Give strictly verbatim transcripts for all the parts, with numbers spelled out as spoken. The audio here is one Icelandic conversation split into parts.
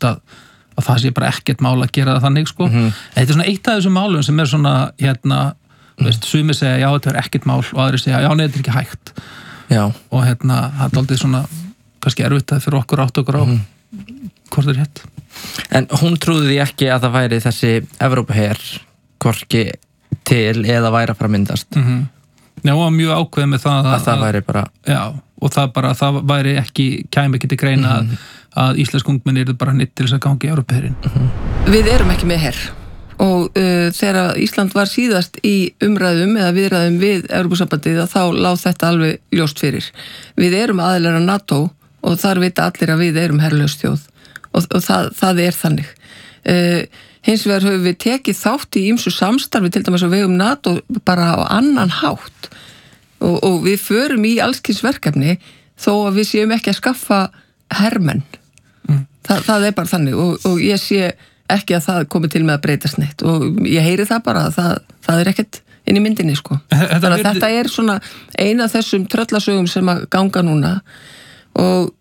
veist að, að það sé bara ekkert mál að gera það þannig sko. Mm-hmm. Þetta er svona eitt af þessum málum sem er svona hérna, mm. veist, sumir segja já þetta er ekkert mál og aðrir segja já nei þetta er ekki hægt já. Og hérna það er aldrei svona kannski erfitt að fyrir okkur átt okkur á mm. hvort er rétt. En hún trúði því ekki að það væri þessi Evrópuher hvorki til eða væri að fara að myndast. Mm-hmm. Já, og mjög ákveð með það að, að það væri bara já, og það bara, það væri ekki kæmi ekki til greina mm-hmm. að, að íslensk ungmenni eru bara nýtt til þess að gangi í Evrópuherinn. Mm-hmm. Við erum ekki með herr og uh, þegar Ísland var síðast í umræðum eða viðræðum við Evrópusambandið þá láð þetta alveg ljóst fyrir. Við erum aðilar að NATO og þar vita allir að við erum herrlaus þjóð og, og það, það er þannig. Uh, hins vegar höfum við tekið þátt í ýmsu samstarfi til dæmis á vegum NATO bara á annan hátt og, og við förum í allskyns verkefni þó að við séum ekki að skaffa hermenn. Mm. Þa, það er bara þannig og, og ég sé ekki að það komi til með að breytast neitt og ég heyri það bara að það, það er ekkert inn í myndinni sko. Þetta, verið... þetta er svona eina af þessum tröllasögum sem að ganga núna og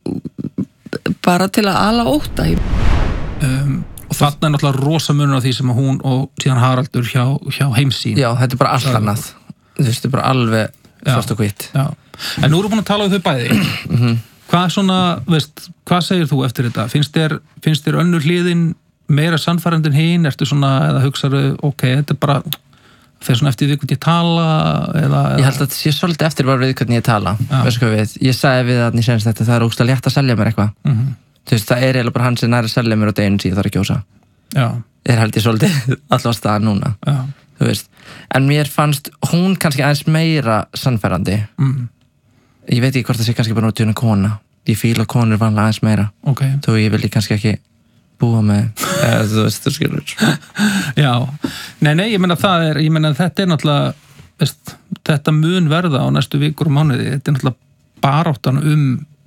bara til að ala ótta í um. Og þarna er náttúrulega rosa munur á því sem hún og síðan Haraldur hjá, hjá Heimssýn. Já, þetta er bara allt annað. Þú veist, þetta er bara alveg svart og hvítt. Já, en nú erum við búin að tala um þau bæði. Mm-hmm. Hvað svona, veist, hvað segir þú eftir þetta? Finnst þér, finnst þér önnur hliðin meira sannfærandi en hin? Ertu svona, eða hugsaðu, ok, þetta er bara, fer svona eftir við hvernig ég tala, eða... Ég held að þetta sé svolítið eftir bara við hvernig ég tala. Veist hvað við, ég sagði við að ég senst þetta, það er ógeðslega létt að selja mér eitthvað. Mm-hmm. Þú veist, það er eiginlega bara hann sem næri að selja mér á deginu síðan þarf að kjósa. Já. Er held ég svolítið alltaf staðan núna. Já. Þú veist. En mér fannst hún kannski aðeins meira sannfærandi. Mm. Ég veit ekki hvort það sé kannski bara náttúrulega kona. Ég fíla konur vanlega aðeins meira. Ok. Þú ég vil ég kannski ekki búa með, eða þú veist, þú skilur. Já. Nei, nei, ég meina það er, ég meina þetta er náttúrulega, veist, þetta mun verða á næstu vikur og mánuði. Þetta er náttúrulega baráttan um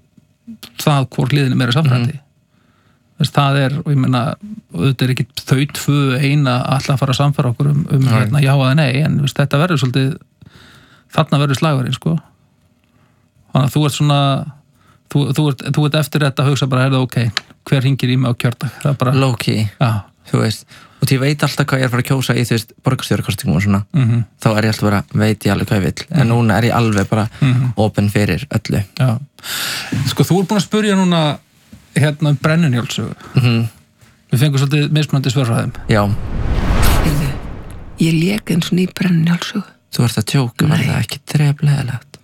það hvort liðin er meira samfærandi. Mm. Það er, og ég meina, þetta er ekki þau tvö eina alltaf að fara að samfæra okkur um, um hérna, já eða nei, en veist, þetta verður svolítið, þarna verður slagurinn, sko. Þannig að þú ert svona, þú, þú, ert, þú ert eftir þetta að hugsa bara, er það ok, hver hringir í mig á kjördag? Það er bara... Low-key, þú veist, og ég veit alltaf hvað ég er að fara að kjósa í, þú veist, borgarstjórarkostingum og svona, mm-hmm. þá er ég alltaf bara, veit ég alveg hvað ég vil, en núna er ég alveg bara mm-hmm. open fyrir öllu. Já. Sko, þú ert búin að spyrja núna hérna um Brennunjálssögu. Mm-hmm. Við fengum svolítið mismunandi svör frá þeim. Já. Heyrðu, ég lék eins og ný Brennunjálssögu. Þú ert að tjóka, var það ekki dreflegilegt?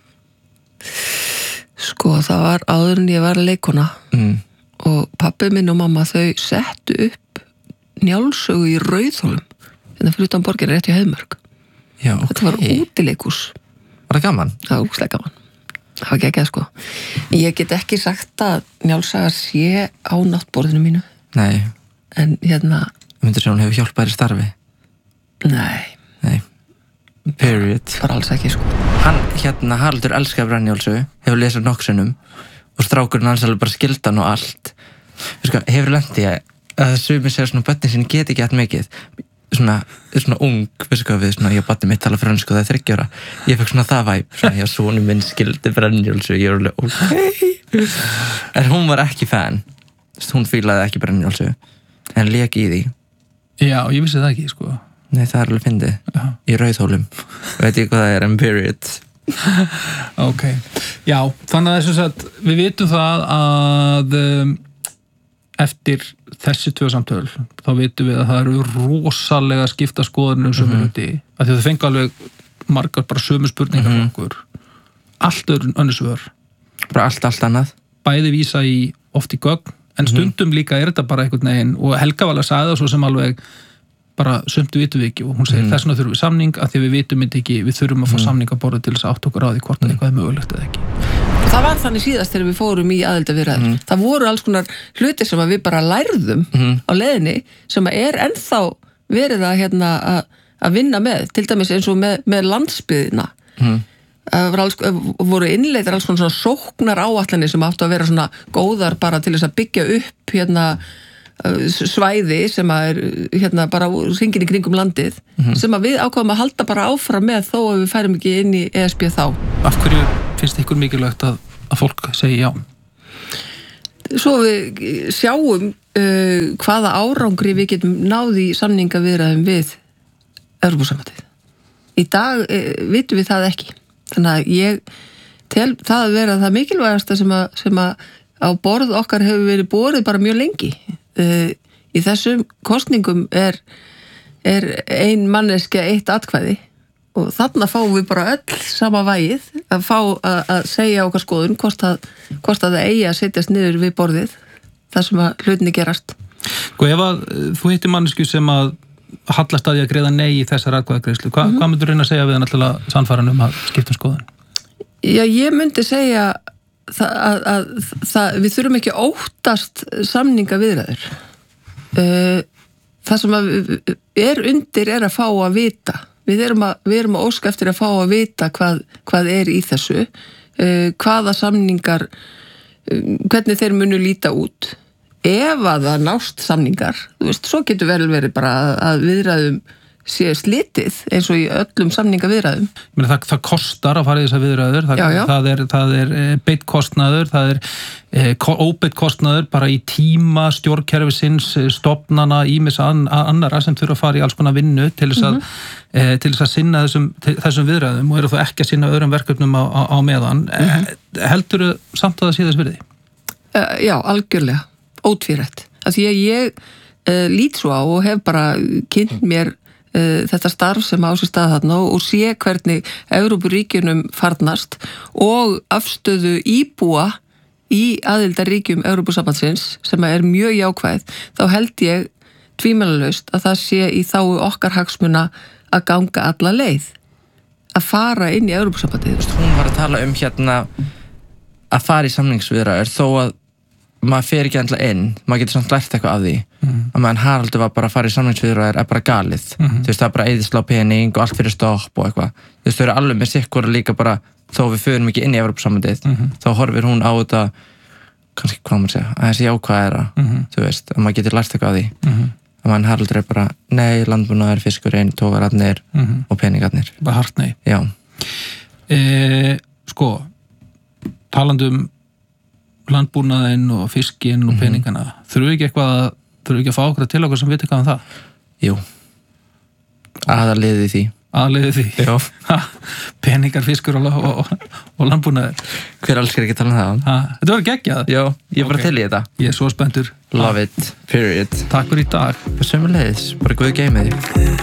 Sko, það var áður en ég var leikona mm. og pabbi minn og mamma þau settu upp Njálssögu í Rauðhólum hérna fyrir utan borgir rétt í Heiðmörk. Já, ok. Þetta var útileikhús. Var það gaman? Það var úkslega gaman. Það var geggjað sko. Ég get ekki sagt að Njálssaga sé á náttborðinu mínu. Nei. En hérna... Myndir sem hún hefur hjálpað þér í starfi? Nei. Nei. Period. Bara alls ekki sko. Hann, hérna, Haraldur elskar Brennunjálssögu, hefur lesað nokksunum og strákurinn hans alveg bara skildan og allt. Sko, hefur lent í að að sumir segja svona börnin sinni get ekki hægt mikið svona, svona ung, veistu hvað við svona, ég bætti mitt tala frönsku og það er þriggja ára ég fekk svona það væp, svona, já, sonu minn skildi Brennunjálssögu, ég er alveg, ok en hún var ekki fan hún fílaði ekki Brennunjálssögu en lék í því. Já, ég vissi það ekki, sko. Nei, það er alveg fyndið í Rauðhólum, veit ég hvað það er en period. Ok, já, þannig að þess að við vitum það að um, eftir þessi tvö samtöl þá vitum við að það eru rosalega skipta skoðanir um sömu hluti mm-hmm. af því að þau fengu alveg margar bara sömu spurningar mm-hmm. okkur allt öðru önnur svör bara allt, allt annað bæði vísa í oft í gögn en stundum mm-hmm. líka er þetta bara einhvern veginn og Helga var að sagði það svo sem alveg bara sumt vitum við ekki og hún segir mm-hmm. þess vegna þurfum við samning af því að við vitum þetta ekki við þurfum að fá mm-hmm. samning að borða til þess að átt okkur á því hvort mm-hmm. eitthvað er mögulegt eða ekki. Það var þannig síðast þegar við fórum í aðildarviðræður. Mm. Það voru alls konar hlutir sem við bara lærðum mm. á leiðinni sem er ennþá verið að, hérna, að, að vinna með, til dæmis eins og með, með landsbyðina. Mm. Það alls, voru innleitar alls konar svona sóknar áætlanir sem áttu að vera svona góðar bara til þess að byggja upp hérna, svæði sem að er hérna, bara hringinn í kringum landið mm. sem að við ákváðum að halda bara áfram með þó að við færum ekki inn í E S B þá. Af hverju finnst ykkur mikilvægt að, að fólk segi já? Svo við sjáum uh, hvaða árangri við getum náði í samningaviðræðum við Evrópusambandið. Í dag uh, vitum við það ekki. Þannig að ég tel það að vera það mikilvægasta sem að, sem að á borð okkar hefur verið borið bara mjög lengi. Uh, í þessum kosningum er, er ein manneskja eitt atkvæði og þarna fáum við bara öll sama vægið að fá að, að segja okkar skoðun hvort að, hvort að það eigi að setjast niður við borðið þar sem að hlutinni gerast. Sko ef að þú hittir mannesku sem að hallast að því að greiða nei í þessar atkvæðagreiðslu, Hva, mm-hmm. hvað myndur reyna að segja við hann alltaf sannfæran um að skipta um skoðun? Já, ég myndi segja það, að, að, að við þurfum ekki að óttast samningaviðræður. Það sem að er undir er að fá að vita. Við erum að, við erum að óska eftir að fá að vita hvað, hvað er í þessu, hvaða samningar, hvernig þeir munu líta út. Ef að það nást samningar, þú veist, svo getur vel verið bara að viðræðum sé slitið eins og í öllum samningaviðræðum. Meni, það, það kostar að fara í þessar viðræður, það, já, já. það er, það er beitt kostnaður, það er e, óbeitt kostnaður bara í tíma stjórnkerfisins, stofnana, ýmis an, annara sem þurfa að fara í alls konar vinnu til þess að, mm-hmm. e, til þess að sinna þessum, þessum viðræðum og eru þá ekki að sinna öðrum verkefnum á, á, á meðan. Mm-hmm. e, heldur þú samt að það sé þess virði? Uh, já, algjörlega, ótvírætt. Af því að ég uh, lít svo á og hef bara kynnt mér þetta starf sem á sér stað þarna og sé hvernig Evrópuríkjunum farnast og afstöðu íbúa í aðildarríkjum Evrópusambandsins sem er mjög jákvæð, þá held ég tvímælalaust að það sé í þágu okkar hagsmuna að ganga alla leið að fara inn í Evrópusambandið. Hún var að tala um hérna að fara í samningsviðræður þó að maður fer ekki endla inn, maður getur samt lært eitthvað af því mm. að meðan Haraldur var bara að fara í samningsviðræður er bara galið, mm. þú veist það er bara eyðislá pening og allt fyrir stopp og eitthvað þú veist þau eru alveg með sikkur líka bara þó við förum ekki inn í Evrópusambandið mm. þá horfir hún á þetta kannski hvað maður segja, að þessi jákvæð er að mm. þú veist, að maður getur lært eitthvað af því mm. að meðan Haraldur er bara, nei, landbúnaður, fiskurinn, tógararnir mm. og peningarnir bara hart nei. Já. E, sko, talandum landbúnaðinn og fiskinn og peningana mm-hmm. þurfum við ekki eitthvað að þurfum við ekki að fá okkur til okkur sem veit eitthvað um það? Jú, aðaliðið því aðaliðið því? Já. Peningar, fiskur og, og, og landbúnaður hver elskar ekki að tala um það? Ha, þetta var geggjað? Já, ég er bara okay. til í þetta ég er svo spenntur love it, period takk fyrir í dag sömuleiðis, bara guð geymið því